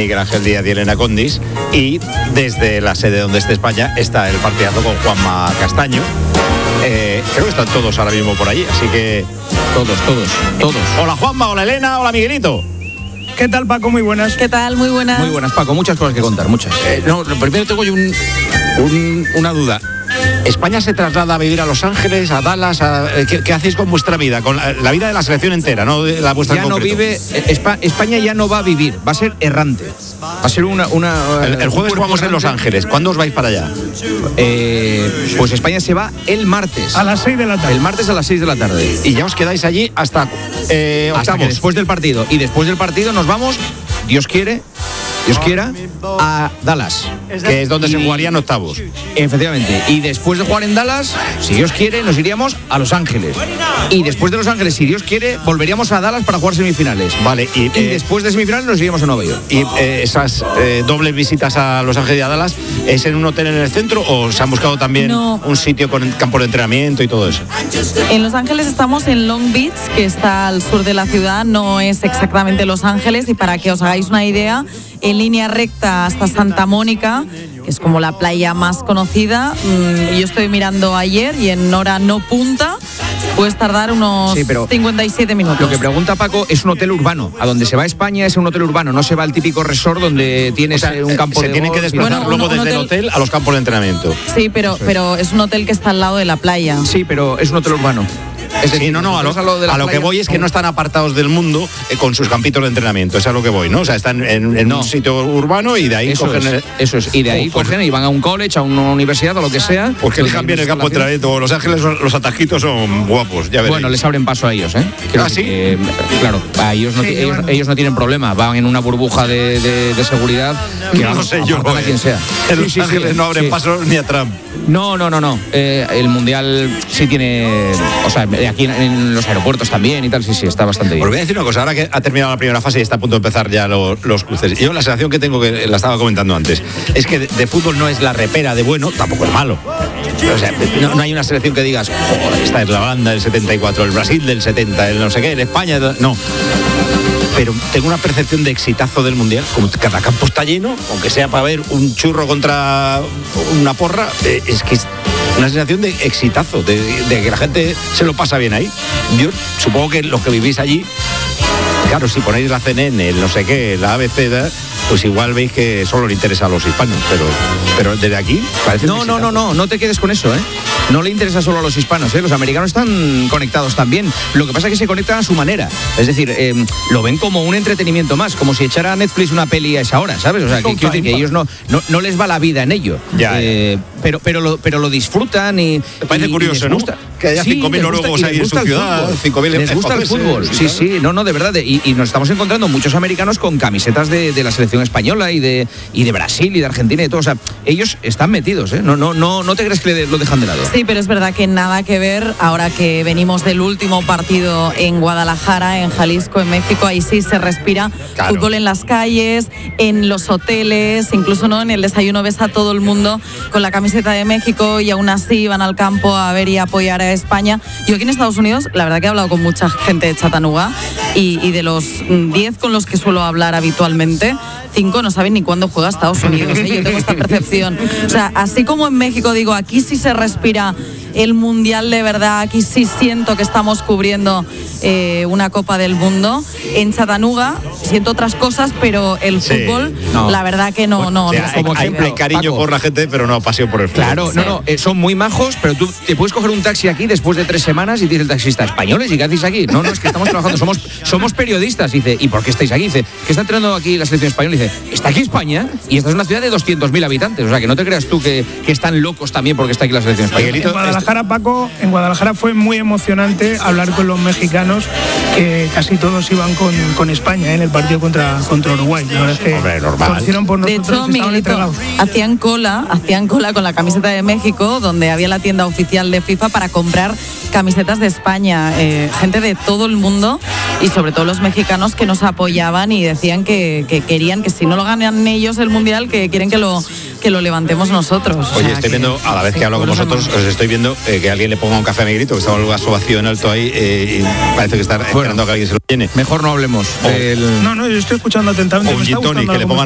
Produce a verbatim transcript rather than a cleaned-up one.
Miguel Ángel Díaz y Elena Condis, y desde la sede donde esté España está el partidazo con Juanma Castaño. Eh, creo que están todos ahora mismo por allí, así que todos, todos, todos. Hola Juanma, hola Elena, hola Miguelito. ¿Qué tal, Paco? Muy buenas. ¿Qué tal? Muy buenas. Muy buenas, Paco. Muchas cosas que contar, muchas. Eh, no, primero tengo yo un, un, una duda. ¿España se traslada a vivir a Los Ángeles, a Dallas? A, ¿qué, ¿Qué hacéis con vuestra vida? Con la, la vida de la selección entera, no de la vuestra ya en no concreto. vive, Espa, España ya no va a vivir, va a ser errante. Va a ser una... una el, el jueves jugamos en Los Ángeles. ¿Cuándo os vais para allá? Eh, pues España se va el martes. A las seis de la tarde. El martes a las seis de la tarde. Y ya os quedáis allí hasta eh, Hasta octavos. que después del partido. Y después del partido nos vamos, Dios quiere, Dios quiera, a Dallas. Que es donde y, se jugarían octavos. Efectivamente. Y después de jugar en Dallas, si Dios quiere, nos iríamos a Los Ángeles. Y después de Los Ángeles, si Dios quiere, volveríamos a Dallas para jugar semifinales. Vale, y, y eh, después de semifinales nos iríamos a Nueva York. ¿Y eh, esas eh, dobles visitas a Los Ángeles y a Dallas es en un hotel en el centro o se han buscado también no. un sitio con campo de entrenamiento y todo eso? En Los Ángeles estamos en Long Beach, que está al sur de la ciudad, no es exactamente Los Ángeles, y para que os hagáis una idea, en línea recta hasta Santa Mónica, que es como la playa más conocida, mmm, yo estoy mirando ayer y en hora no punta puedes tardar unos sí, pero cincuenta y siete minutos. Lo que pregunta Paco es un hotel urbano. A donde se va a España es un hotel urbano, no se va al típico resort donde tienes o sea, un campo se de tienen golf. que desplazar bueno, luego un, un desde hotel... el hotel a los campos de entrenamiento. Sí, pero, pero es un hotel que está al lado de la playa. Sí, pero es un hotel urbano. Es decir, sí, no, no, a lo, a lo, a lo que voy es que no están apartados del mundo eh, con sus campitos de entrenamiento, es a lo que voy, ¿no? O sea, están en, en no. un sitio urbano y de ahí eso cogen... Es, el... Eso es, y de ahí oh, cogen y van a un college, a una universidad o lo que sea. Pues que elijan bien el campo de entrenamiento. Los Ángeles, los atasquitos son guapos, ya veréis. Bueno, les abren paso a ellos, ¿eh? Creo ¿Ah, sí? Que, claro, a ellos no, sí, ellos, bueno. ellos no tienen problema, van en una burbuja de, de, de seguridad que no, no sé yo, a quien sea. En sí, Los sí, Ángeles sí, no abren sí. paso ni a Trump. No, no, no, no. Eh, el Mundial sí tiene... O sea, aquí en, en los aeropuertos también y tal, sí, sí, está bastante bien. Os voy a decir una cosa, ahora que ha terminado la primera fase y está a punto de empezar ya los, los cruces. Yo la sensación que tengo, que la estaba comentando antes, es que de, de fútbol no es la repera de bueno, tampoco es malo. O sea, no, no hay una selección que digas, oh, esta es la Holanda del setenta y cuatro, el Brasil del setenta, el no sé qué, el España... No. Pero tengo una percepción de exitazo del Mundial, como cada campo está lleno, aunque sea para ver un churro contra una porra, eh, es que es una sensación de exitazo, de, de que la gente se lo pasa bien ahí. Yo supongo que los que vivís allí, claro, si ponéis la C N N, el no sé qué, la A B C, pues igual veis que solo le interesa a los hispanos, pero, pero desde aquí parece... No, no, no, no, no te quedes con eso, ¿eh? No le interesa solo a los hispanos, ¿eh? Los americanos están conectados también. Lo que pasa es que se conectan a su manera. Es decir, eh, lo ven como un entretenimiento más, como si echara a Netflix una peli a esa hora, ¿sabes? O sea, que, quiero decir que ellos no, no, no les va la vida en ello. Ya, eh, ya. Pero, pero, lo, pero lo disfrutan y... Me parece y, curioso, y ¿no? Gusta. Que haya cinco mil noruegos ahí en su ciudad. cinco mil Les gusta el fútbol. Sí, sí, no, no, de verdad. Y, y nos estamos encontrando muchos americanos con camisetas de, de la selección española y de, y de Brasil y de Argentina y todo. O sea, ellos están metidos, ¿eh? No, no, no, no te crees que lo dejan de lado. Sí, pero es verdad que nada que ver ahora que venimos del último partido en Guadalajara, en Jalisco, en México. Ahí sí se respira claro. Fútbol en las calles, en los hoteles, incluso no en el desayuno ves a todo el mundo con la camiseta de México y aún así van al campo a ver y a apoyar a España. Yo aquí en Estados Unidos, la verdad que he hablado con mucha gente de Chattanooga y, y de los diez con los que suelo hablar habitualmente, cinco no saben ni cuándo juega Estados Unidos, ¿eh? Yo tengo esta percepción. O sea, así como en México digo, aquí sí se respira el Mundial de verdad, aquí sí siento que estamos cubriendo eh, una Copa del Mundo. En Chattanooga siento otras cosas, pero el sí, fútbol, no. la verdad que no... no, o sea, no hay, como hay, ejemplo, hay cariño Paco. Por la gente, pero no pasión por el fútbol. Claro, sí. no, no, eh, son muy majos, pero tú te puedes coger un taxi aquí después de tres semanas y dice el taxista, ¿españoles? ¿Y qué hacéis aquí? No, no, es que estamos trabajando, somos, somos periodistas. Y dice, ¿y por qué estáis aquí? Dice, ¿qué está entrenando aquí la selección española? Y dice, está aquí España y esta es una ciudad de doscientos mil habitantes. O sea, que no te creas tú que, que están locos también porque está aquí la selección española. En Guadalajara, Paco, en Guadalajara fue muy emocionante hablar con los mexicanos, que casi todos iban con, con España, ¿eh? En el partido contra, contra Uruguay. La verdad es que Hombre, normal. Por de hecho, Miguelito, hacían cola, hacían cola con la camiseta de México, donde había la tienda oficial de FIFA para comprar camisetas de España. Eh, gente de todo el mundo y sobre todo los mexicanos que nos apoyaban y decían que, que querían que si no lo ganan ellos el Mundial, que quieren que lo que lo levantemos nosotros. Oye, o sea, estoy que, viendo, a la vez que hablo con vosotros, os estoy viendo eh, que alguien le ponga un café a Miguelito, que estaba el vaso vacío en alto ahí eh, y parece que está bueno, esperando a que alguien se lo llene. Mejor no hablemos. O, el... No, no, yo estoy escuchando atentamente. O un gin tonic que le pongan